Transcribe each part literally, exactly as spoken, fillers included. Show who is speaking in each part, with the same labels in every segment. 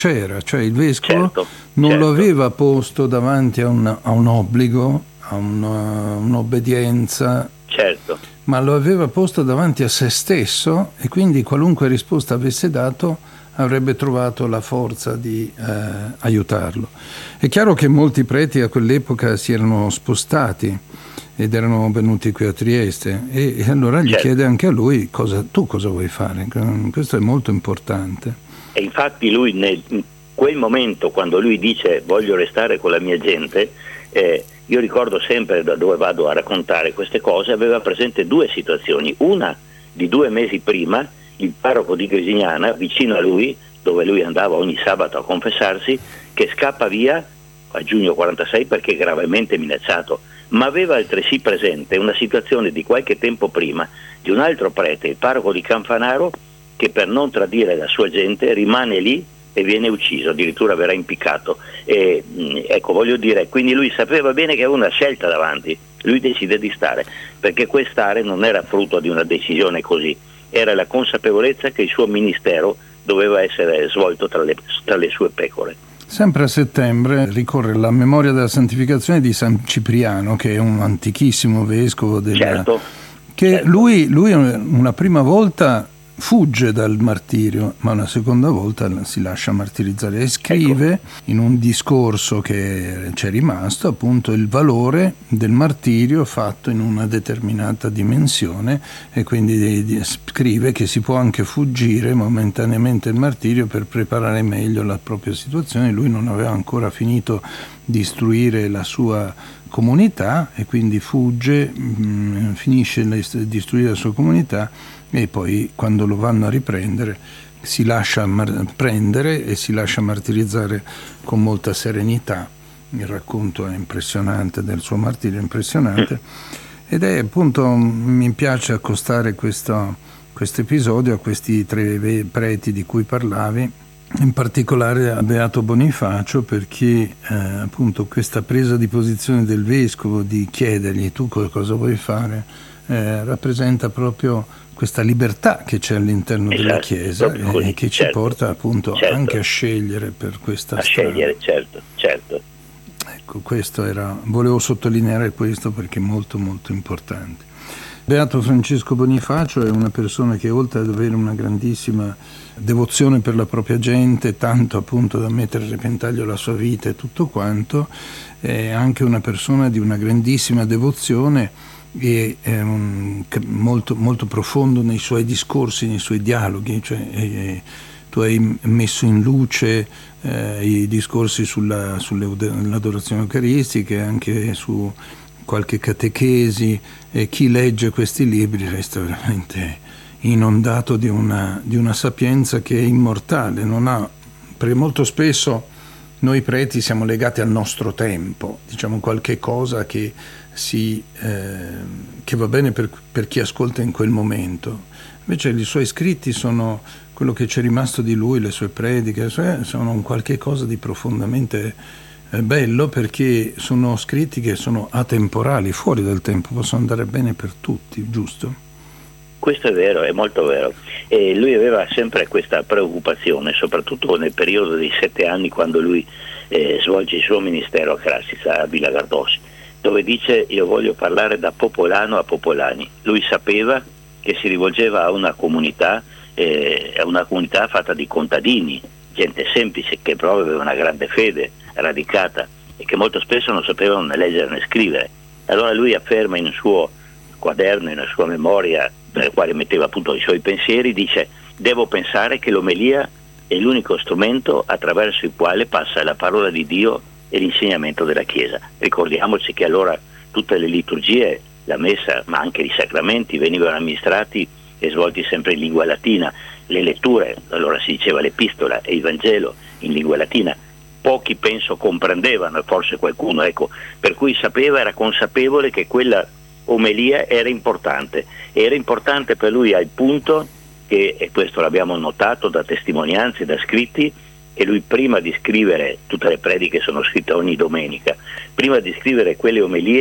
Speaker 1: c'era, cioè il vescovo
Speaker 2: Certo,
Speaker 1: non
Speaker 2: certo.
Speaker 1: lo aveva posto davanti a un, a un obbligo, a una, un'obbedienza,
Speaker 2: Certo.
Speaker 1: ma lo aveva posto davanti a se stesso, e quindi qualunque risposta avesse dato avrebbe trovato la forza di eh, aiutarlo. È chiaro che molti preti a quell'epoca si erano spostati ed erano venuti qui a Trieste, e, e allora gli
Speaker 2: Certo.
Speaker 1: chiede anche a lui cosa, tu cosa vuoi fare. Questo è molto importante.
Speaker 2: E infatti lui nel, in quel momento, quando lui dice voglio restare con la mia gente, eh, io ricordo sempre, da dove vado a raccontare queste cose, aveva presente due situazioni. Una di due mesi prima, il parroco di Grisignana, vicino a lui, dove lui andava ogni sabato a confessarsi, che scappa via a giugno quarantasei perché gravemente minacciato, ma aveva altresì presente una situazione di qualche tempo prima di un altro prete, il parroco di Canfanaro, che per non tradire la sua gente rimane lì e viene ucciso, addirittura verrà impiccato. E, ecco, voglio dire, quindi lui sapeva bene che aveva una scelta davanti, lui decide di stare, perché quest'are non era frutto di una decisione così, era la consapevolezza che il suo ministero doveva essere svolto tra le, tra le sue pecore.
Speaker 1: Sempre a settembre ricorre la memoria della santificazione di San Cipriano, che è un antichissimo vescovo della...
Speaker 2: Certo,
Speaker 1: che
Speaker 2: certo.
Speaker 1: lui, lui una prima volta fugge dal martirio, ma una seconda volta si lascia martirizzare e scrive, ecco, in un discorso che c'è rimasto, appunto il valore del martirio fatto in una determinata dimensione, e quindi scrive che si può anche fuggire momentaneamente il martirio per preparare meglio la propria situazione. Lui non aveva ancora finito di istruire la sua comunità e quindi fugge, mh, finisce di istruire la sua comunità, e poi quando lo vanno a riprendere si lascia mar- prendere e si lascia martirizzare con molta serenità. Il racconto è impressionante, del suo martirio è impressionante, ed è appunto, mi piace accostare questo questo episodio a questi tre preti di cui parlavi, in particolare a Beato Bonifacio, perché eh, appunto questa presa di posizione del vescovo di chiedergli tu cosa vuoi fare eh, rappresenta proprio questa libertà che c'è all'interno esatto, della Chiesa e così, che ci certo, porta appunto certo, anche a scegliere per questa
Speaker 2: a
Speaker 1: strada.
Speaker 2: scegliere, certo, certo.
Speaker 1: Ecco, questo era, volevo sottolineare questo perché è molto molto importante. Beato Francesco Bonifacio è una persona che, oltre ad avere una grandissima devozione per la propria gente, tanto appunto da mettere a repentaglio la sua vita e tutto quanto, è anche una persona di una grandissima devozione e è un, molto, molto profondo nei suoi discorsi, nei suoi dialoghi, cioè è, tu hai messo in luce eh, i discorsi sulla, sull'adorazione eucaristica e anche su qualche catechesi, e chi legge questi libri resta veramente inondato di una, di una sapienza che è immortale, non ha, perché molto spesso noi preti siamo legati al nostro tempo, diciamo qualche cosa che, si, eh, che va bene per, per chi ascolta in quel momento. Invece i suoi scritti sono quello che c'è rimasto di lui, le sue prediche, sono un qualche cosa di profondamente eh, bello, perché sono scritti che sono atemporali, fuori dal tempo, possono andare bene per tutti, giusto?
Speaker 2: Questo è vero, è molto vero. E lui aveva sempre questa preoccupazione, soprattutto nel periodo dei sette anni quando lui eh, svolge il suo ministero a Crassica, a Villa Gardossi, dove dice io voglio parlare da popolano a popolani. Lui sapeva che si rivolgeva a una comunità, eh, a una comunità fatta di contadini, gente semplice che però aveva una grande fede radicata e che molto spesso non sapevano né leggere né scrivere. Allora lui afferma in un suo quaderno, in una sua memoria, nel quale metteva appunto i suoi pensieri, dice: devo pensare che l'omelia è l'unico strumento attraverso il quale passa la parola di Dio e l'insegnamento della Chiesa. Ricordiamoci che allora tutte le liturgie, la messa ma anche i sacramenti venivano amministrati e svolti sempre in lingua latina, le letture, allora si diceva l'epistola e il Vangelo in lingua latina, pochi penso comprendevano, forse qualcuno, ecco, per cui sapeva, era consapevole che quella omelia era importante, era importante per lui al punto che, e questo l'abbiamo notato da testimonianze, da scritti, che lui prima di scrivere, tutte le prediche sono scritte ogni domenica, prima di scrivere quelle omelie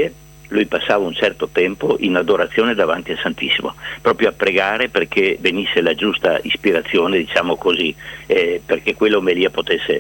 Speaker 2: lui passava un certo tempo in adorazione davanti al Santissimo, proprio a pregare perché venisse la giusta ispirazione, diciamo così, eh, perché quell'omelia potesse